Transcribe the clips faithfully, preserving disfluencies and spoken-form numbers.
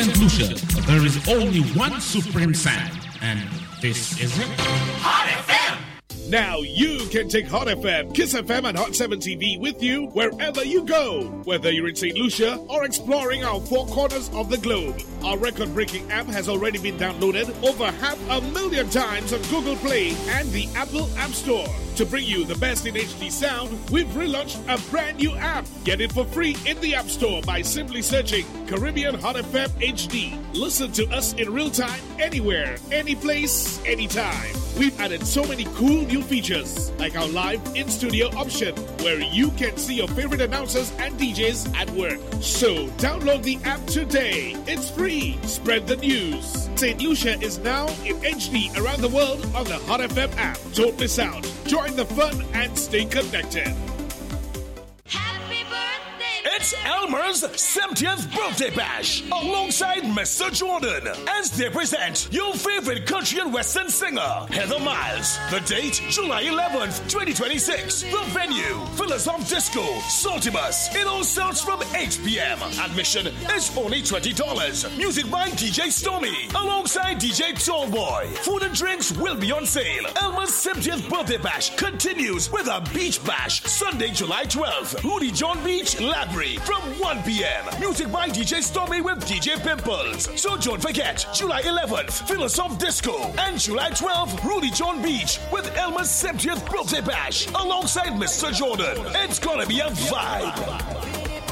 Saint Lucia, there is only one supreme sound, and this is it. Hot F M! Now you can take Hot F M, Kiss F M, and Hot seven T V with you wherever you go. Whether you're in Saint Lucia or exploring our four corners of the globe. Our record-breaking app has already been downloaded over half a million times on Google Play and the Apple App Store. To bring you the best in H D sound, we've relaunched a brand new app. Get it for free in the App Store by simply searching Caribbean Hot F M H D. Listen to us in real time, anywhere, any place, anytime. We've added so many cool new features, like our live in-studio option, where you can see your favorite announcers and D Js at work. So download the app today. It's free. Spread the news. Saint Lucia is now in H D around the world on the Hot F M app. Don't miss out. Join the fun and stay connected. It's Elmer's seventieth birthday bash alongside Mister Jordan as they present your favorite country and western singer, Heather Miles. The date, July eleventh, twenty twenty-six. The venue, Villas of Disco, Saltibus. It all starts from eight p.m. Admission is only twenty dollars. Music by D J Stormy alongside D J Tallboy. Food and drinks will be on sale. Elmer's seventieth birthday bash continues with a beach bash Sunday, July twelfth. Rudy John Beach, Ladbury. From one p.m. Music by D J Stormy with D J Pimples. So don't forget, July eleventh, Philosoph Disco. And July twelfth, Rudy John Beach with Elmer's seventieth birthday bash alongside Mister Jordan. It's gonna be a vibe.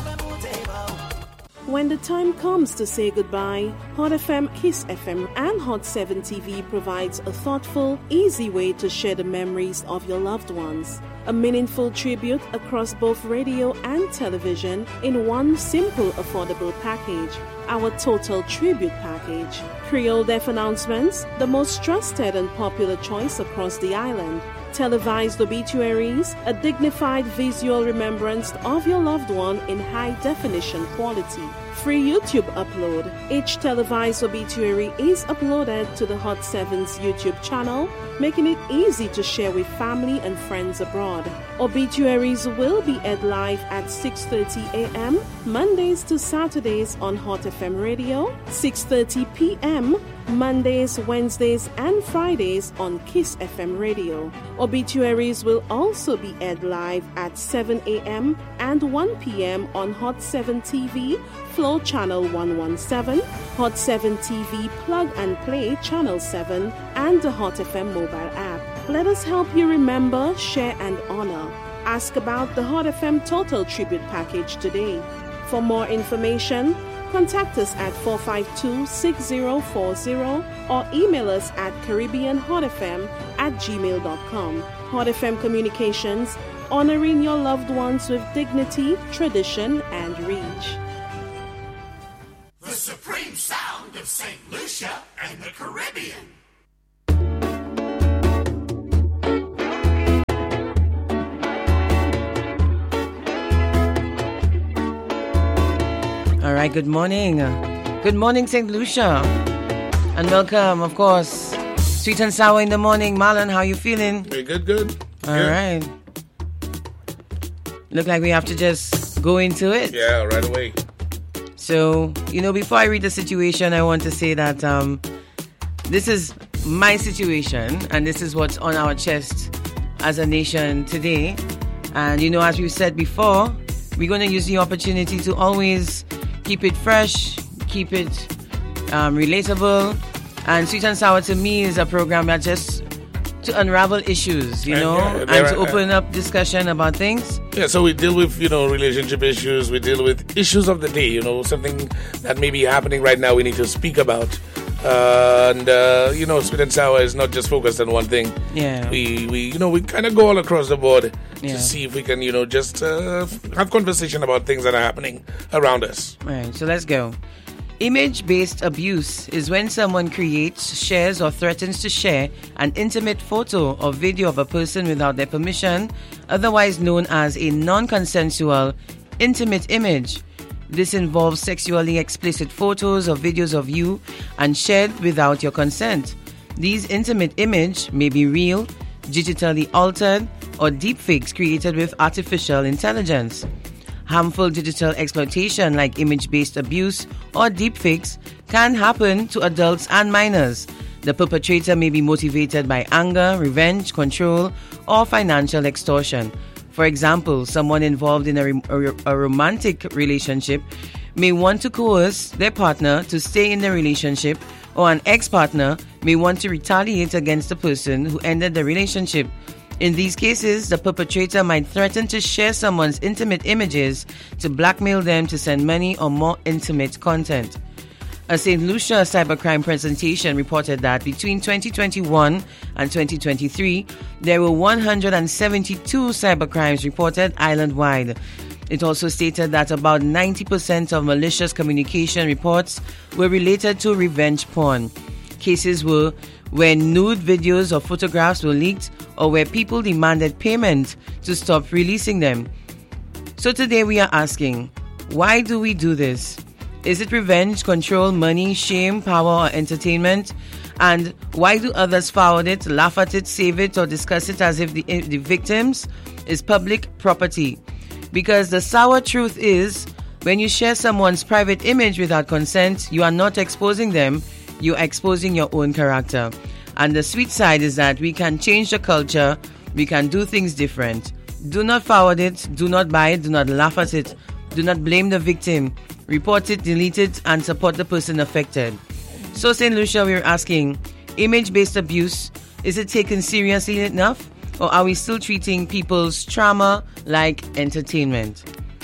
When the time comes to say goodbye, Hot F M, Kiss F M, and Hot seven T V provides a thoughtful, easy way to share the memories of your loved ones. A meaningful tribute across both radio and television in one simple, affordable package. Our Total Tribute Package. Creole Deaf announcements, the most trusted and popular choice across the island. Televised obituaries, a dignified visual remembrance of your loved one in high-definition quality. Free YouTube upload. Each televised obituary is uploaded to the Hot seven's YouTube channel, making it easy to share with family and friends abroad. Obituaries will be aired live at six thirty a.m. Mondays to Saturdays on Hot F M Radio, six thirty p.m. Mondays, Wednesdays, and Fridays on Kiss F M Radio. Obituaries will also be aired live at seven a.m. and one p.m. on Hot seven T V, Flow Channel one seventeen, Hot seven T V Plug and Play Channel seven, and the Hot F M mobile app. Let us help you remember, share, and honor. Ask about the Hot F M Total Tribute Package today. For more information, contact us at four five two, six zero four zero or email us at caribbeanhotfm at gmail dot com. Hot F M Communications, honoring your loved ones with dignity, tradition, and reach. The supreme sound of Saint Lucia and the Caribbean. All right, good morning. Good morning, Saint Lucia. And welcome, of course, Sweet and Sour in the morning. Marlon, how are you feeling? Very good, good. All good. right. Look like we have to just go into it. Yeah, right away. So, you know, before I read the situation, I want to say that um, this is my situation, and this is what's on our chest as a nation today. And, you know, as we've said before, we're going to use the opportunity to always keep it fresh, keep it um, relatable. And Sweet and Sour to me is a program that just to unravel issues, you know, yeah, and to open up discussion about things. Yeah, so we deal with, you know, relationship issues. We deal with issues of the day, you know, something that may be happening right now we need to speak about. Uh, and, uh, you know, Sweet and Sour is not just focused on one thing. Yeah. We, we you know, we kind of go all across the board yeah. to see if we can, you know, just uh, have conversation about things that are happening around us. All right, so let's go. Image-based abuse is when someone creates, shares, or threatens to share an intimate photo or video of a person without their permission, otherwise known as a non-consensual intimate image. This involves sexually explicit photos or videos of you and shared without your consent. These intimate images may be real, digitally altered, or deepfakes created with artificial intelligence. Harmful digital exploitation like image-based abuse or deepfakes can happen to adults and minors. The perpetrator may be motivated by anger, revenge, control, or financial extortion. For example, someone involved in a, a, a romantic relationship may want to coerce their partner to stay in the relationship, or an ex-partner may want to retaliate against the person who ended the relationship. In these cases, the perpetrator might threaten to share someone's intimate images to blackmail them to send money or more intimate content. A Saint Lucia cybercrime presentation reported that between twenty twenty-one and twenty twenty-three, there were one hundred seventy-two cybercrimes reported island-wide. It also stated that about ninety percent of malicious communication reports were related to revenge porn. Cases were where nude videos or photographs were leaked or where people demanded payment to stop releasing them. So today we are asking, why do we do this? Is it revenge, control, money, shame, power, or entertainment? And why do others forward it, laugh at it, save it, or discuss it as if the, the victims is public property? Because the sour truth is, when you share someone's private image without consent, you are not exposing them, you are exposing your own character. And the sweet side is that we can change the culture, we can do things different. Do not forward it, do not buy it, do not laugh at it, do not blame the victim. Report it, delete it, and support the person affected. So, Saint Lucia, we're asking, image-based abuse, is it taken seriously enough? Or are we still treating people's trauma like entertainment?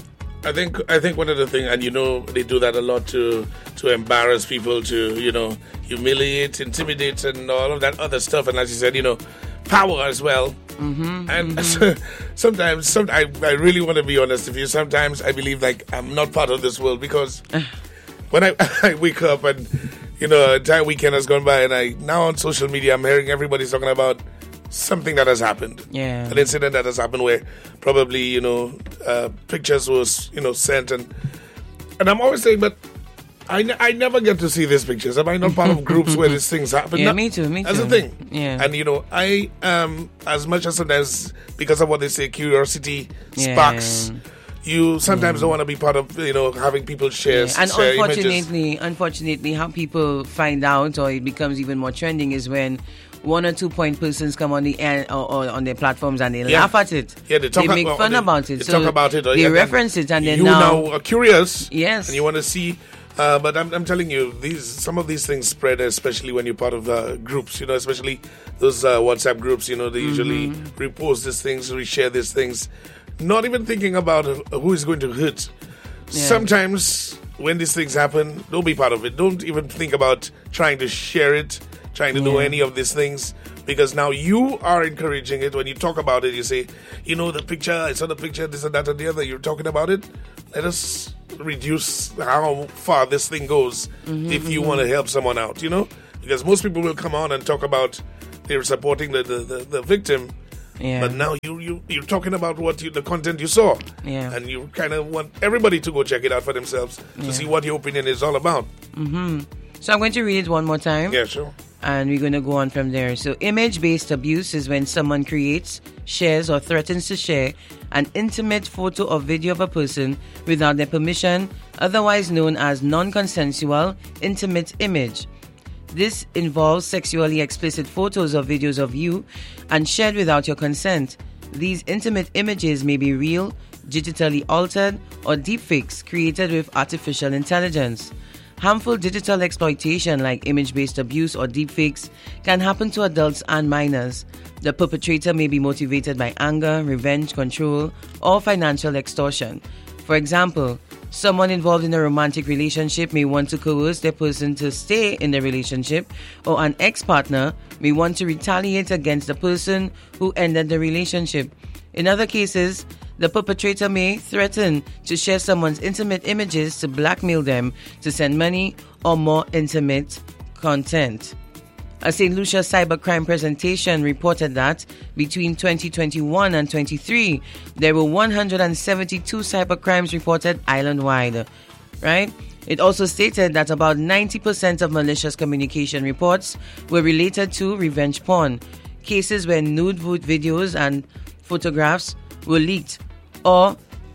I think I think one of the things, and you know, they do that a lot to to embarrass people, to, you know, humiliate, intimidate, and all of that other stuff. And as you said, you know, power as well. Mm-hmm, and mm-hmm. sometimes, some, I, I really want to be honest with you. Sometimes I believe like I'm not part of this world, because when I, I wake up and, you know, an entire weekend has gone by, and I now on social media I'm hearing everybody's talking about something that has happened. Yeah. An incident that has happened where probably, you know, uh, pictures was, you know, sent, and and I'm always saying, but I, n- I never get to see these pictures. Am I not part of groups where these things happen? Yeah, no, me too, me that's too. the thing. Yeah. And, you know, I, um, as much as sometimes, because of what they say, curiosity Yeah. sparks, you sometimes mm. don't want to be part of, you know, having people share, Yeah. And share unfortunately, images. unfortunately, how people find out, or it becomes even more trending, is when one or two point persons come on the air or, or on their platforms and they Yeah. laugh at it. Yeah, they talk they make about, fun they, about it. They so talk about it. Or they yeah, reference it, and then you now, now are curious. Yes. And you want to see. Uh, but I'm, I'm telling you, these some of these things spread, especially when you're part of uh, groups. You know, especially those uh, WhatsApp groups. You know, they usually Mm-hmm. repost these things, reshare these things, not even thinking about who is going to hurt. Yeah. Sometimes when these things happen, don't be part of it. Don't even think about trying to share it, trying to do Yeah. any of these things. Because now you are encouraging it. When you talk about it, you say, you know, the picture, I saw the picture, this and that and the other. You're talking about it. Let us reduce how far this thing goes Mm-hmm, if you mm-hmm. want to help someone out, you know? Because most people will come on and talk about they're supporting the, the, the, the victim. Yeah. But now you, you, you're talking about what you, the content you saw. Yeah. And you kind of want everybody to go check it out for themselves to Yeah. see what your opinion is all about. Mm-hmm. So I'm going to read it one more time. Yeah, sure. And we're going to go on from there. So image-based abuse is when someone creates, shares, or threatens to share an intimate photo or video of a person without their permission, otherwise known as non-consensual intimate image. This involves sexually explicit photos or videos of you and shared without your consent. These intimate images may be real, digitally altered, or deepfakes created with artificial intelligence. Harmful digital exploitation like image-based abuse or deepfakes can happen to adults and minors. The perpetrator may be motivated by anger, revenge, control, or financial extortion. For example, someone involved in a romantic relationship may want to coerce their person to stay in the relationship, or an ex-partner may want to retaliate against the person who ended the relationship. In other cases, the perpetrator may threaten to share someone's intimate images to blackmail them to send money or more intimate content. A Saint Lucia cybercrime presentation reported that between twenty twenty-one and twenty-three, there were one hundred seventy-two cybercrimes reported island-wide. Right? It also stated that about ninety percent of malicious communication reports were related to revenge porn, cases where nude videos and photographs were leaked, or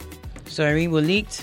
Sorry, were leaked.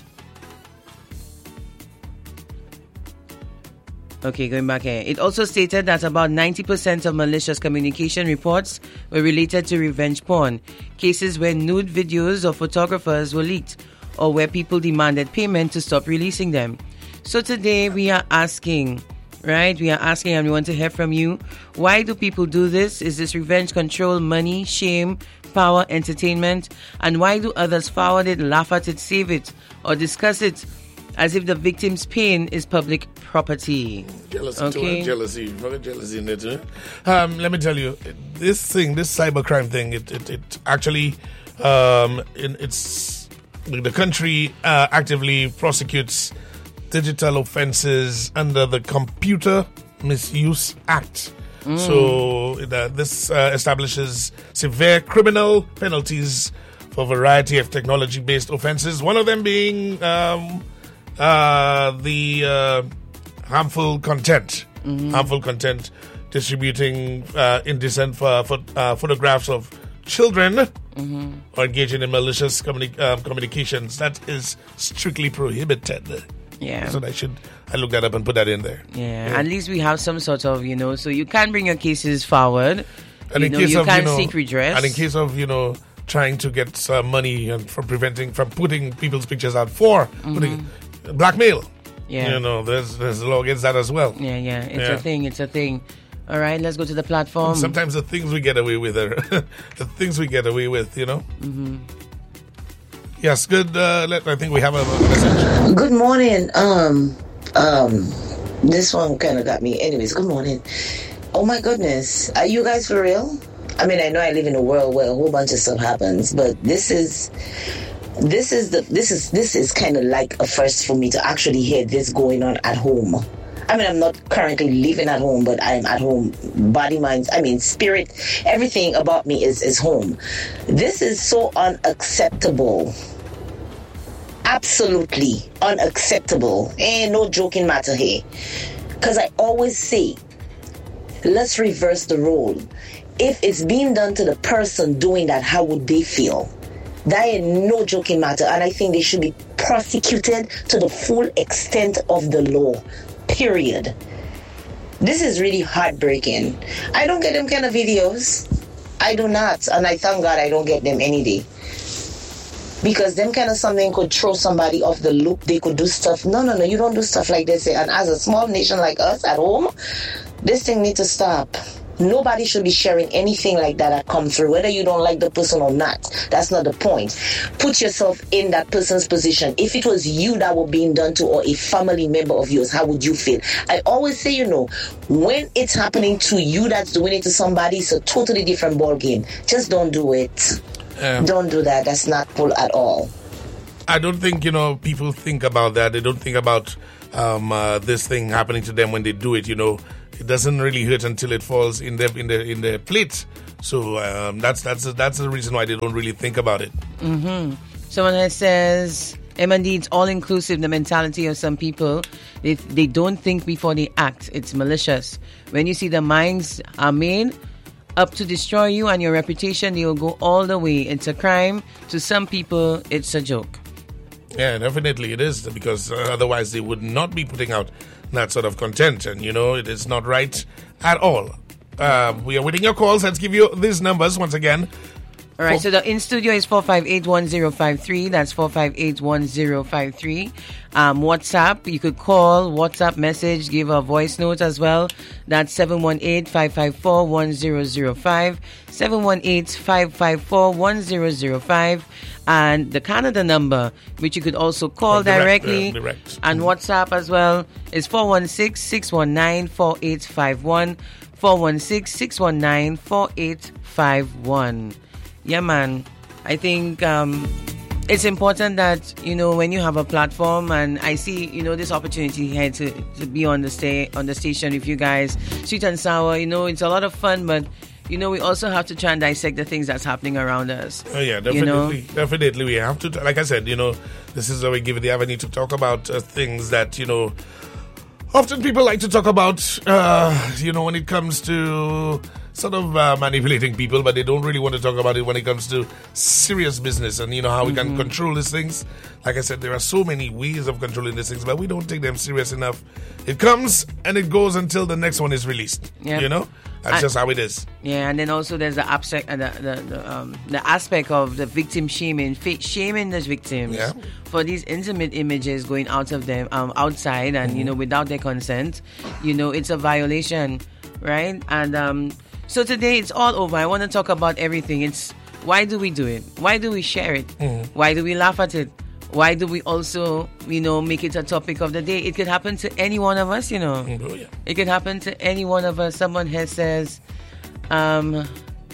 Okay, going back here. It also stated that about ninety percent of malicious communication reports were related to revenge porn, cases where nude videos of photographers were leaked, or where people demanded payment to stop releasing them. So today we are asking, right? We are asking and we want to hear from you. Why do people do this? Is this revenge, control, money, shame, power, entertainment? And why do others forward it, laugh at it, save it, or discuss it as if the victim's pain is public property? Jealousy, okay. too, jealousy, very jealousy in it. Huh? Um, let me tell you, this thing, this cybercrime thing, it it, it actually, um, in, it's the country uh, actively prosecutes digital offenses under the Computer Misuse Act. Mm. So uh, this uh, establishes severe criminal penalties for a variety of technology-based offenses. One of them being um, uh, the uh, harmful content, mm-hmm. harmful content, distributing uh, indecent uh, pho- uh, photographs of children, mm-hmm. or engaging in malicious communi- uh, communications. That is strictly prohibited. Yeah. So I should I look that up and put that in there. Yeah. yeah. At least we have some sort of, you know, so you can bring your cases forward. And you in know, case you of, can you know, seek redress. And in case of, you know, trying to get uh, money and from preventing from putting people's pictures out for mm-hmm. putting blackmail. Yeah. You know, there's there's a law against that as well. Yeah, yeah. It's yeah. a thing, it's a thing. All right, let's go to the platform. And sometimes the things we get away with are the things we get away with, you know. Mm-hmm. Yes, good. Uh, let, I think we have a, a message. Good morning. Um, um, this one kind of got me. Anyways, good morning. Oh my goodness, are you guys for real? I mean, I know I live in a world where a whole bunch of stuff happens, but this is, this is the, this is this is kind of like a first for me to actually hear this going on at home. I mean, I'm not currently living at home, but I'm at home. Body, mind, I mean, spirit, everything about me is, is home. This is so unacceptable. Absolutely unacceptable. Ain't no joking matter here. Because I always say, let's reverse the role. If it's being done to the person doing that, how would they feel? That ain't no joking matter. And I think they should be prosecuted to the full extent of the law. Period. This is really heartbreaking. I don't get them kind of videos. I do not. And I thank God I don't get them any day. Because them kind of something could throw somebody off the loop. They could do stuff. No, no, no. You don't do stuff like this. And as a small nation like us at home, this thing needs to stop. Nobody should be sharing anything like that that comes through, whether you don't like the person or not. That's not the point. Put yourself in that person's position. If it was you that were being done to, or a family member of yours, how would you feel? I always say, you know, when it's happening to you that's doing it to somebody, it's a totally different ball game. Just don't do it. Um, don't do that. That's not cool at all. I don't think, you know, people think about that. They don't think about um, uh, this thing happening to them when they do it, you know. It doesn't really hurt until it falls in the in the in the plate. So um, that's that's that's the reason why they don't really think about it. Mm-hmm. Someone else says, M and D, it's all inclusive. The mentality of some people, they they don't think before they act. It's malicious. When you see the minds are made up to destroy you and your reputation, they will go all the way. It's a crime. To some people, it's a joke. Yeah, definitely it is, because uh, otherwise they would not be putting out that sort of content, and you know it is not right at all. Uh, we are waiting your calls. Let's give you these numbers once again. All right, so the in studio is four five eight one zero five three. That's four five eight one zero five three. Um, WhatsApp, you could call, WhatsApp message, give a voice note as well. That's seven one eight, five five four, one zero zero five. seven one eight, five five four, one zero zero five. And the Canada number, which you could also call direct, directly, uh, direct. And WhatsApp as well, is four one six, six one nine, four eight five one. four one six, six one nine, four eight five one. Yeah, man. I think um, it's important that, you know, when you have a platform, and I see, you know, this opportunity here to, to be on the stay on the station with you guys, sweet and sour, you know, it's a lot of fun, but you know, we also have to try and dissect the things that's happening around us. Oh, yeah, definitely. You know? Definitely. We have to, like I said, you know, this is where we give you the avenue to talk about uh, things that, you know, Often people like to talk about, uh, you know, when it comes to sort of uh, manipulating people, but they don't really want to talk about it when it comes to serious business and, you know, how we Mm-hmm. can control these things. Like I said, there are so many ways of controlling these things, but we don't take them serious enough. It comes and it goes until the next one is released. Yep. You know? That's I- just how it is. Yeah, and then also there's the aspect, uh, the the the, um, the aspect of the victim shaming, fa- shaming the victims Yeah. for these intimate images going out of them, um, outside, and you know, without their consent. You know, it's a violation, right? And um, so today it's all over. I want to talk about everything. It's why do we do it? Why do we share it? Why do we laugh at it? Why do we also, you know, make it a topic of the day? It could happen to any one of us, you know. Oh, yeah. It could happen to any one of us. Someone has says, um,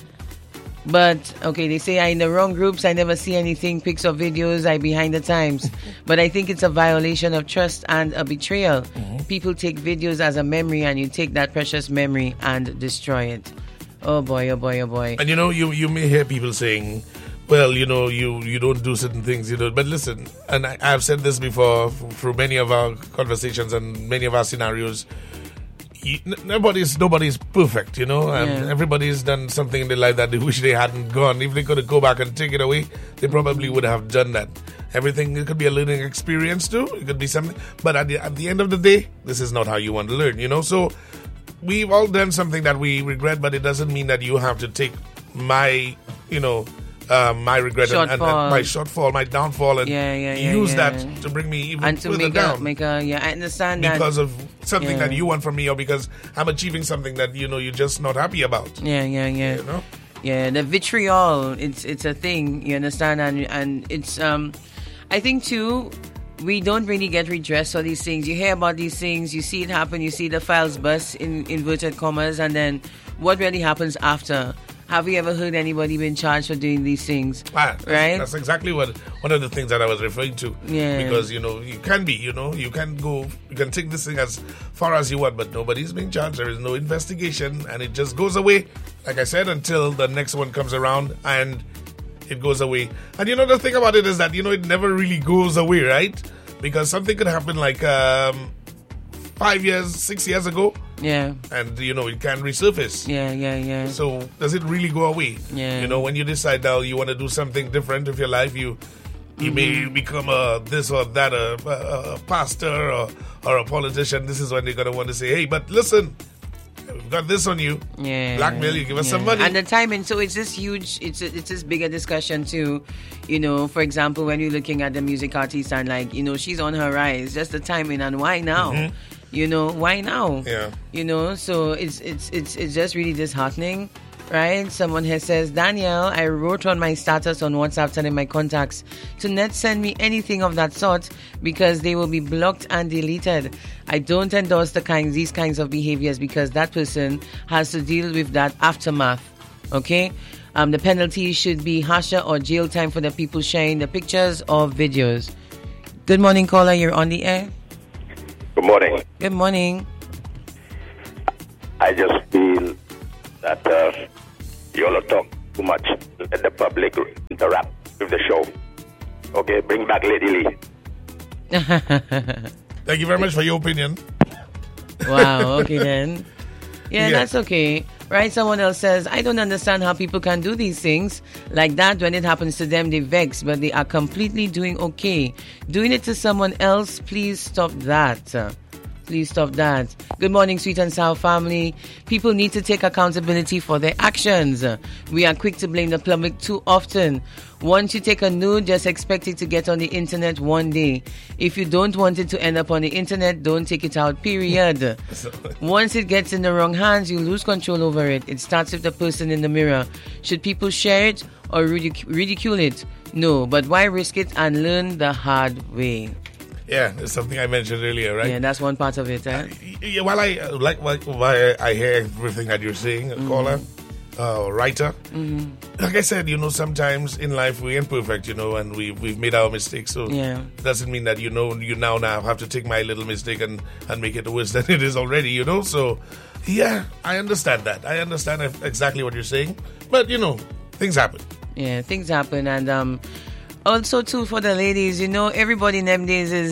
but okay, they say I'm in the wrong groups. I never see anything, pics or videos. I behind the times. But I think it's a violation of trust and a betrayal. People take videos as a memory, and you take that precious memory and destroy it. Oh boy, oh boy, oh boy. And you know, you you may hear people saying, well, you know, you, you don't do certain things, you know. But listen, and I, I've said this before f- through many of our conversations and many of our scenarios. You, n- nobody's nobody's perfect, you know. And Yeah. everybody's done something in their life that they wish they hadn't gone. If they could go back and take it away, they probably would have done that. Everything, it could be a learning experience too. It could be something. But at the, at the end of the day, this is not how you want to learn, you know. So we've all done something that we regret, but it doesn't mean that you have to take my, you know, uh, my regret and, and, and Shortfall. my shortfall, my downfall, and Yeah, yeah, yeah, use yeah. that to bring me even And to further make a, down make a, yeah, I understand that. because of something Yeah. that you want from me, or because I'm achieving something that you know you're just not happy about. Yeah, yeah, yeah. You know? Yeah, the vitriol, it's it's a thing, you understand, and and it's um I think too, we don't really get redress for these things. You hear about these things, you see it happen, you see the files bust in inverted commas, and then what really happens after? Have you ever heard anybody been charged for doing these things? Ah, that's, Right? That's exactly what one of the things that I was referring to. Yeah. Because you know you can be, you know, you can go, you can take this thing as far as you want, but nobody's being charged. There is no investigation, and it just goes away. Like I said, until the next one comes around, and it goes away. And you know the thing about it is that you know it never really goes away, right? Because something could happen like um, five years, six years ago, Yeah, and you know it can resurface. yeah, yeah, yeah. So does it really go away? Yeah. You know, when you decide now you want to do something different with your life, you you may Mm-hmm. become a this or that, a, a, a pastor or or a politician. This is when they're gonna want to say, hey, but listen, we've got this on you. Yeah, Blackmail you, give us yeah. some money. And the timing, so it's this huge, it's a, it's this bigger discussion too. You know, for example, when you're looking at the music artist and like, you know, she's on her rise, just the timing and why now? You know, why now? Mm-hmm. Yeah. You know, so it's it's it's it's just really disheartening, right? Someone here says, Daniel, I wrote on my status on WhatsApp telling my contacts to not send me anything of that sort because they will be blocked and deleted. I don't endorse the kinds these kinds of behaviors because that person has to deal with that aftermath. Okay? Um, the penalty should be harsher or jail time for the people sharing the pictures or videos. Good morning, caller. You're on the air. Good morning. Good morning. I just feel that uh, you all talk too much. Let the public interact with the show. Okay, bring back Lady Lee. Thank you very much for your opinion. Wow, okay then. Yeah, Yeah. that's okay. Right? Someone else says, I don't understand how people can do these things like that. When it happens to them, they vex, but they are completely doing okay. Doing it to someone else, please stop that. Please stop that. Good morning, Sweet and Sour family. People need to take accountability for their actions. We are quick to blame the public too often. Once you take a nude, just expect it to get on the internet one day. If you don't want it to end up on the internet, don't take it out, period. Once it gets in the wrong hands, you lose control over it. It starts with the person in the mirror. Should people share it or ridic- ridicule it? No, but why risk it and learn the hard way? Yeah, it's something I mentioned earlier, right? Yeah, that's one part of it, eh? Yeah, while I uh, like why why I hear everything that you're saying, Mm-hmm. caller, uh, writer. Like I said, you know, sometimes in life we ain't perfect, you know, and we we've made our mistakes. So Yeah. it doesn't mean that you know you now now have to take my little mistake and and make it worse than it is already, you know. So yeah, I understand that. I understand exactly what you're saying, but you know, things happen. Yeah, things happen. And um, also, too, for the ladies, you know, everybody in them days is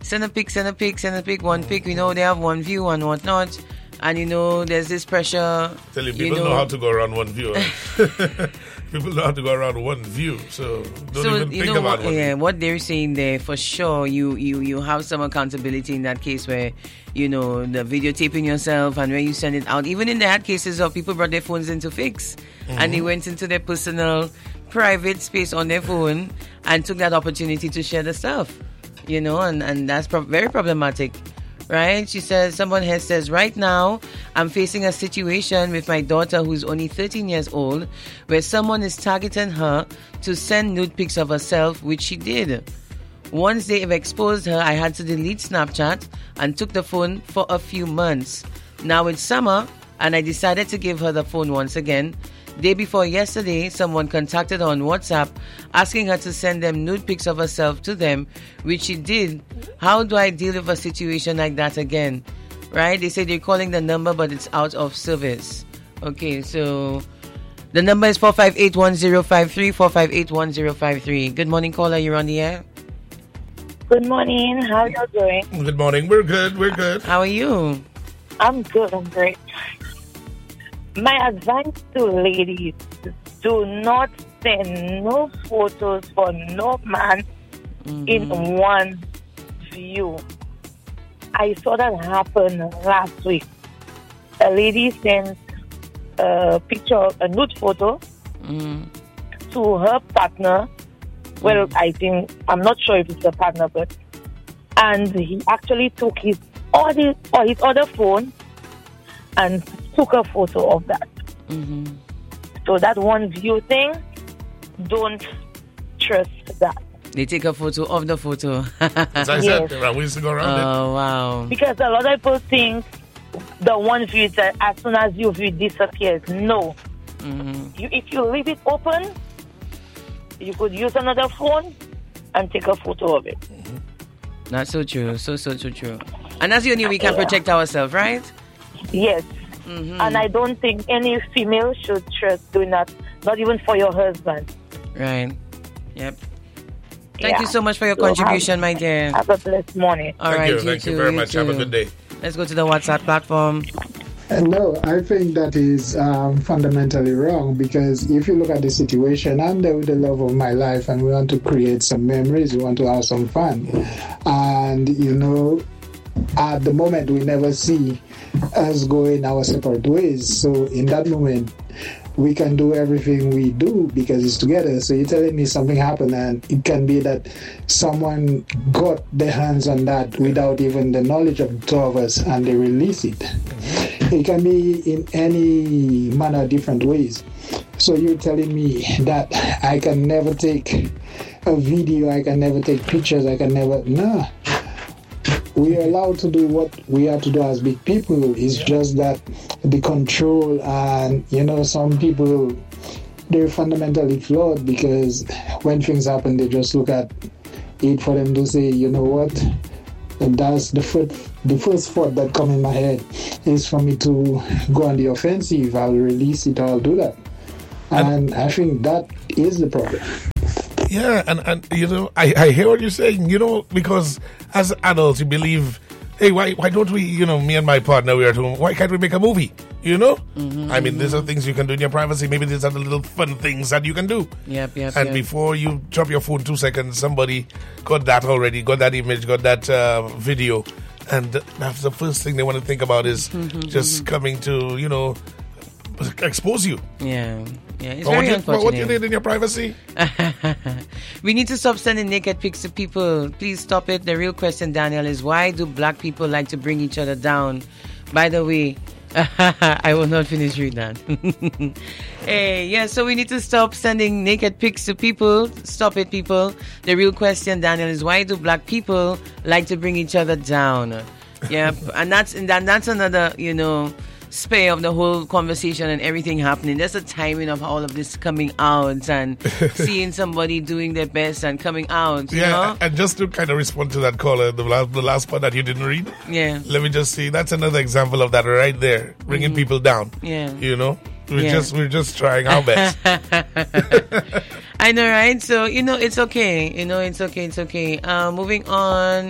send a pic, send a pic, send a pic, one pic. You know, they have one view and whatnot. And, you know, there's this pressure. Tell you, people you know, know how to go around one view. People know how to go around one view. So don't so, even you think know, about what, one yeah, view. what they're saying there, for sure, you, you, you have some accountability in that case where, you know, the videotaping yourself and when you send it out. Even in that cases of people brought their phones in to fix. Mm-hmm. And they went into their personal, private space on their phone and took that opportunity to share the stuff. You know, and, and that's pro- very problematic. Right? She says, someone here says, right now, I'm facing a situation with my daughter who's only thirteen years old, where someone is targeting her to send nude pics of herself, which she did. Once they have exposed her, I had to delete Snapchat and took the phone for a few months. Now it's summer, and I decided to give her the phone once again. Day before yesterday, someone contacted her on WhatsApp asking her to send them nude pics of herself to them, which she did. How do I deal with a situation like that again? Right? They say they're calling the number, but it's out of service. Okay, so the number is four five eight one zero five three, four five eight one zero five three. Good morning, caller. You're on the air. Good morning. How are you doing? Good morning. We're good. We're good. How are you? I'm good. I'm great. My advice to ladies, do not send no photos for no man mm-hmm. in one view. I saw that happen last week. A lady sent a picture, a nude photo mm-hmm. to her partner. Well, mm-hmm. I think, I'm not sure if it's a partner, but, and he actually took his other, or his other phone and took a photo of that. Mm-hmm. So that one view thing, don't trust that. They take a photo of the photo. As I yes. said, we used to go around oh, it. Oh, wow. Because a lot of people think the one view is that as soon as your view disappears. No. Mm-hmm. You, if you leave it open, you could use another phone and take a photo of it. Mm-hmm. That's so true. So, so, so true. And that's the only way we can yeah. protect ourselves, right? Yes. Mm-hmm. And I don't think any female should trust doing that, not even for your husband. Right. Yep. Thank yeah. you so much for your so contribution, have, my dear. Have a blessed morning. All Thank right, you. you Thank too, you very you much. too. Have a good day. Let's go to the WhatsApp platform. Uh, no, I think that is um, fundamentally wrong, because if you look at the situation, I'm there with the love of my life and we want to create some memories, we want to have some fun. And, you know, at the moment, we never see us going our separate ways. So in that moment, we can do everything we do because it's together. So you're telling me something happened, and it can be that someone got their hands on that without even the knowledge of the two of us, and they release it. It can be in any manner, different ways. So you're telling me that I can never take a video, I can never take pictures, I can never... No. We are allowed to do what we have to do as big people. It's yeah. just that the control, and, you know, some people, they're fundamentally flawed, because when things happen, they just look at it for them to say, you know what, and that's the first, the first thought that come in my head is for me to go on the offensive. I'll release it, I'll do that. And, and I think that is the problem. Yeah, and, and you know, I, I hear what you're saying, you know, because as adults, you believe, hey, why why don't we, you know, me and my partner, we are at home, why can't we make a movie, you know? Mm-hmm, I mean, mm-hmm. these are things you can do in your privacy. Maybe these are the little fun things that you can do. Yep, yep, And yep. before you drop your phone two seconds, somebody got that already, got that image, got that uh, video. And that's the first thing they want to think about is just coming to, you know, expose you. Yeah. Yeah, it's but very what unfortunate. You, what you did in your privacy? We need to stop sending naked pics to people. Please stop it. The real question, Daniel, is why do black people like to bring each other down? By the way, I will not finish reading that. Hey, yeah, so we need to stop sending naked pics to people. Stop it, people. The real question, Daniel, is why do black people like to bring each other down? Yep, and that's and that, that's another, you know, spare of the whole conversation and everything happening. There's a timing of all of this coming out and seeing somebody doing their best and coming out. You yeah, know? And just to kind of respond to that caller, the last, the last part that you didn't read. Yeah. Let me just see. That's another example of that right there, bringing mm-hmm. people down. Yeah. You know, we're yeah. just we're just trying our best. I know, right? So you know, it's okay. You know, it's okay. It's okay. Uh, moving on.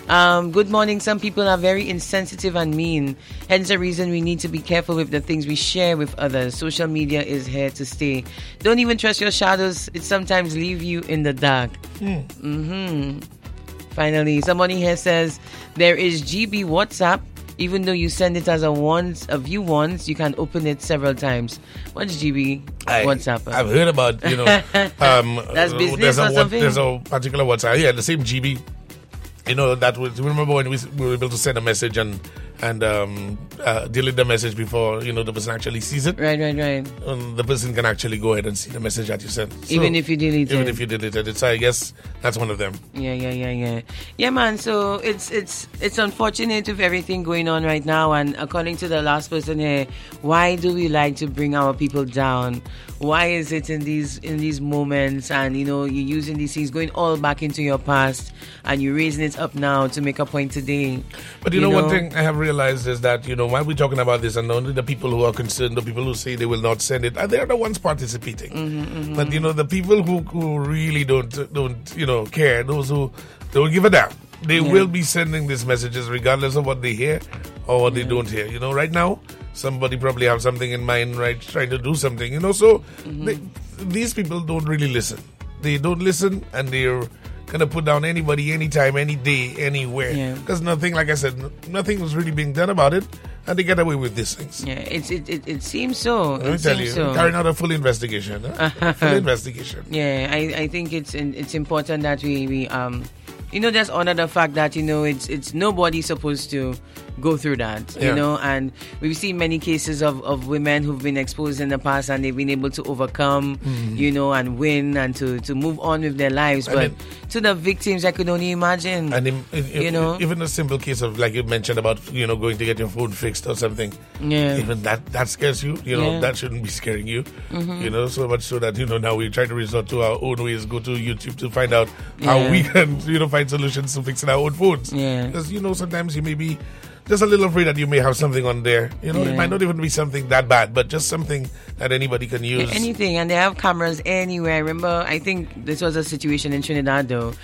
Um, good morning. Some people are very insensitive and mean. Hence the reason we need to be careful with the things we share with others. Social media is here to stay. Don't even trust your shadows. It sometimes leave you in the dark. Mm. Mm-hmm. Finally, somebody here says there is G B WhatsApp. Even though you send it as a once, a view once, you can open it several times. What's G B I, WhatsApp? I've heard about, you know, um, that's business there's or a, something? There's a particular WhatsApp. Yeah, the same G B. You know, that was, remember when we, we were able to send a message and and um, uh, delete the message before, you know, the person actually sees it? Right, right, right. Um, the person can actually go ahead and see the message that you sent. So, even if you delete even it. Even if you deleted it. So I guess that's one of them. Yeah, yeah, yeah, yeah. Yeah, man, so it's it's it's unfortunate with everything going on right now. And according to the last person here, why do we like to bring our people down? Why is it in these in these moments, and you know, you're using these things, going all back into your past, and you're raising it up now to make a point today? But you, you know, know, one thing I have realized is that, you know, while we're talking about this, and only the people who are concerned, the people who say they will not send it, they're the ones participating. Mm-hmm, mm-hmm. But you know, the people who, who really don't don't you know care, those who don't give a damn, they Yeah. will be sending these messages regardless of what they hear or what Yeah. they don't hear. You know, right now, somebody probably have something in mind, right, trying to do something, you know, so Mm-hmm. they, these people don't really listen. They don't listen, and they're gonna put down anybody, anytime, any day, anywhere. Yeah. Because nothing, like I said, n- nothing was really being done about it, and they get away with these things. Yeah, it's, it, it, it seems so. Let me It tell seems you, so. carrying out a full investigation. Huh? full investigation. Yeah, I, I think it's it's important that we, we um you know, just honor the fact that, you know, it's it's nobody supposed to go through that, you Yeah. know, and we've seen many cases of, of women who've been exposed in the past and they've been able to overcome, Mhm. you know, and win and to, to move on with their lives. I But mean- to the victims, I could only imagine. And in, in, You know? even a simple case of, like you mentioned about, you know, going to get your phone fixed or something. Yeah. Even that that scares you. You know, Yeah. that shouldn't be scaring you. Mhm. You know, so much so that, you know, now we try to resort to our own ways, go to YouTube to find out how Yeah. we can, you know, find solutions to fixing our own phones. Yeah. Because, you know, sometimes you may be just a little afraid that you may have something on there. You know, Yeah. it might not even be something that bad, but just something that anybody can use. Anything, and they have cameras anywhere. I remember, I think this was a situation in Trinidad, though,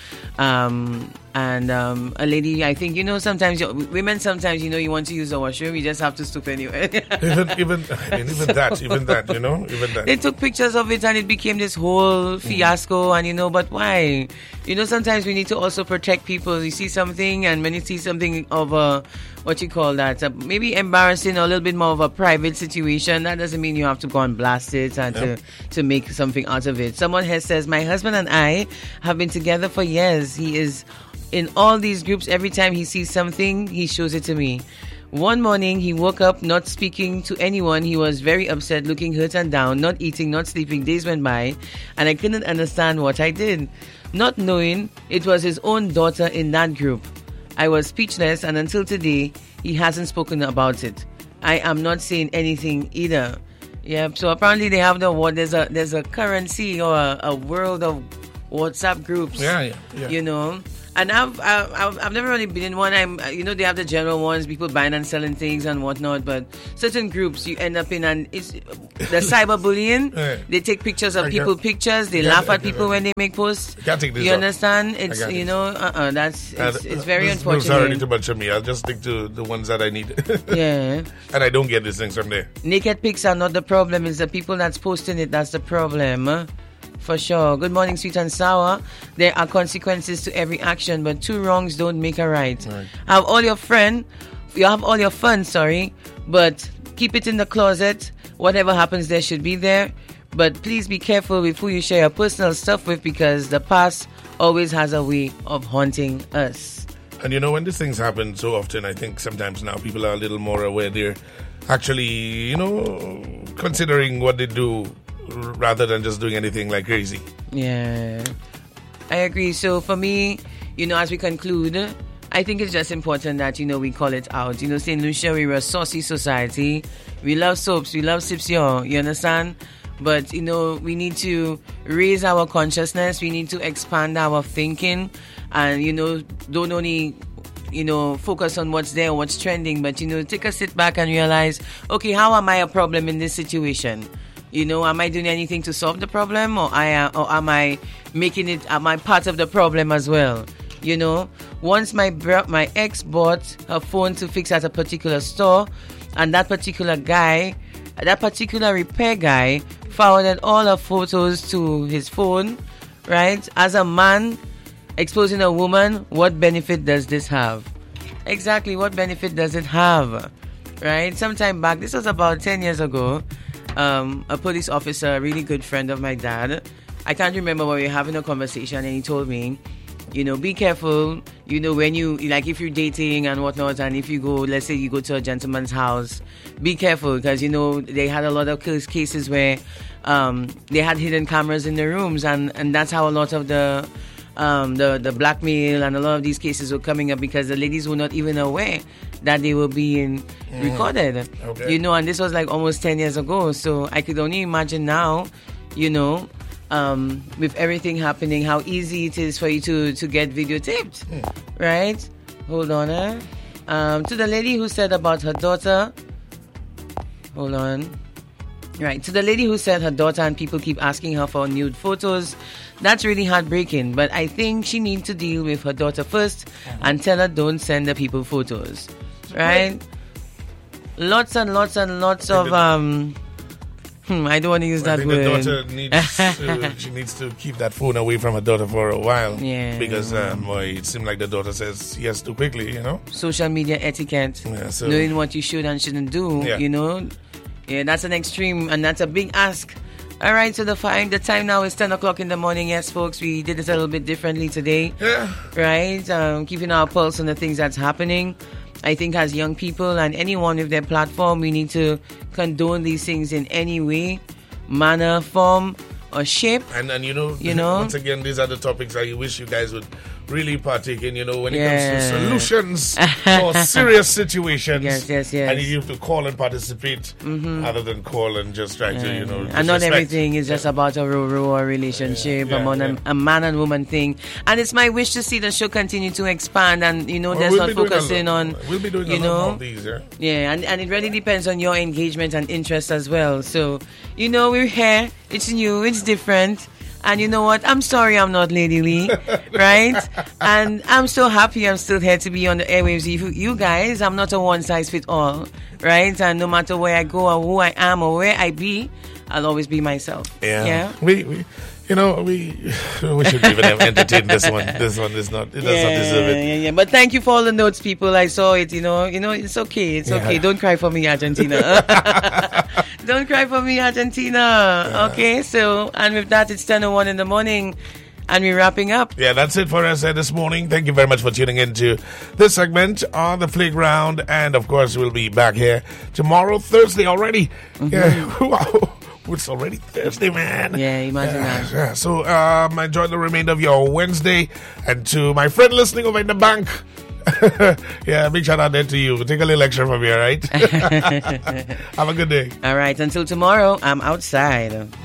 um, and um, a lady. I think, you know, sometimes you, women. Sometimes, you know, you want to use the washroom, you just have to stoop anyway. even, even, I mean, even that, even that, you know, even that. They took pictures of it, and it became this whole fiasco. And you know, but why? You know, sometimes we need to also protect people. You see something, and when you see something of a, what you call that, uh, maybe embarrassing or a little bit more of a private situation, that doesn't mean you have to go and blast it and Yep. to, to make something out of it. Someone here says, my husband and I have been together for years. He is in all these groups. Every time he sees something, he shows it to me. One morning, he woke up not speaking to anyone. He was very upset, looking hurt and down, not eating, not sleeping. Days went by, and I couldn't understand what I did, not knowing it was his own daughter in that group. I was speechless, and until today, he hasn't spoken about it. I am not saying anything either. Yeah, so apparently they have the what? There's a there's a currency or a, a world of WhatsApp groups. Yeah, yeah, yeah. You know. And I've, I've I've never really been in one. I'm you know they have the general ones, people buying and selling things and whatnot. But certain groups you end up in, and it's the cyberbullying. Yeah. They take pictures of I people get- pictures. They I get laugh it, at I get people it. when they make posts. I can't take this You up. understand? I It's got you it. know uh uh that's Uh, it's, it's very this unfortunate. Those are already too much for me. I'll just stick to the ones that I need. Yeah. And I don't get these things from there. Naked pics are not the problem. It's the people that's posting it that's the problem. huh? For sure. Good morning, sweet and sour. There are consequences to every action, but two wrongs don't make a right. Right. Have all your friend, you have all your fun, sorry, but keep it in the closet. Whatever happens there should be there. But please be careful with who you share your personal stuff with, because the past always has a way of haunting us. And you know, when these things happen so often, I think sometimes now people are a little more aware. They're actually, you know, considering what they do rather than just doing anything like crazy. Yeah, I agree. So for me, you know, as we conclude, I think it's just important that, you know, we call it out. You know, Saint Lucia, we're a saucy society. We love soaps. We love Sipsio. You understand? But, you know, we need to raise our consciousness. We need to expand our thinking. And, you know, don't only, you know, focus on what's there, what's trending, but, you know, take a sit back and realize, okay, how am I a problem in this situation? You know, am I doing anything to solve the problem, or I uh, or am I making it? Am I part of the problem as well? You know, once my bro- my ex bought her phone to fix at a particular store, and that particular guy, that particular repair guy, forwarded all her photos to his phone, right? As a man exposing a woman, what benefit does this have? Exactly, what benefit does it have? Right? Sometime back, this was about ten years ago, um, a police officer, a really good friend of my dad, I can't remember, but we were having a conversation and he told me, you know, be careful, you know, when you, like if you're dating and whatnot, and if you go, let's say you go to a gentleman's house, be careful, because, you know, they had a lot of cases where um, they had hidden cameras in the rooms, and, and that's how a lot of the, um, the, the blackmail and a lot of these cases were coming up, because the ladies were not even aware that they were being mm. recorded, okay. you know, and this was like almost ten years ago, so I could only imagine now, you know, Um, with everything happening, how easy it is for you to, to get videotaped, mm. right? Hold on, eh? Um, to the lady who said about her daughter, hold on. Right, to the lady who said her daughter and people keep asking her for nude photos, that's really heartbreaking. But I think she needs to deal with her daughter first mm-hmm. and tell her don't send the people photos, right? Lots and lots and lots of... um. Hmm, I don't want to use well, that I think word. The daughter needs to, she needs to keep that phone away from her daughter for a while. Yeah. Because um, well, it seemed like the daughter says yes too quickly, you know? Social media etiquette. Yeah, so, knowing what you should and shouldn't do, yeah. you know? Yeah, that's an extreme and that's a big ask. All right, so the time, the time now is ten o'clock in the morning. Yes, folks, we did it a little bit differently today. Yeah. Right? Um, keeping our pulse on the things that's happening. I think as young people and anyone with their platform, we need to condone these things in any way, manner, form, or shape. And, and you know, you know, once again, these are the topics I wish you guys would really partake in, you know, when it yeah. comes to solutions for serious situations. Yes, yes, yes. And you have to call and participate mm-hmm. rather than call and just try yeah. to, you know, and not disrespect. everything is just yeah. about a ro-ro or relationship, yeah. Yeah, yeah. A, a man and woman thing. And it's my wish to see the show continue to expand and, you know, well, there's we'll not focusing on, we'll be doing you a know, lot more of these, yeah. Yeah, and, and it really depends on your engagement and interest as well. So, you know, we're here. It's new. It's different. And you know what? I'm sorry I'm not Lady Lee, right? And I'm so happy I'm still here to be on the airwaves. You, you guys, I'm not a one-size-fits-all, right? And no matter where I go or who I am or where I be, I'll always be myself. Yeah. Yeah. We, we you know, we we should even entertain this one. This one is not, it does yeah, not deserve it. Yeah, yeah. But thank you for all the notes, people. I saw it, you know. You know, it's okay. It's yeah. okay. Don't cry for me, Argentina. Don't cry for me, Argentina. Yeah. Okay, so, and with that, it's ten oh one in the morning. And we're wrapping up. Yeah, that's it for us uh, this morning. Thank you very much for tuning in to this segment on the Playground. And, of course, we'll be back here tomorrow, Thursday already. Mm-hmm. Yeah, wow. It's already Thursday, man. Yeah, imagine yeah, that. Yeah. So, um, enjoy the remainder of your Wednesday. And to my friend listening over in the bank, yeah, big shout out there to you. Take a little extra from me, all right? Have a good day. All right, until tomorrow, I'm outside.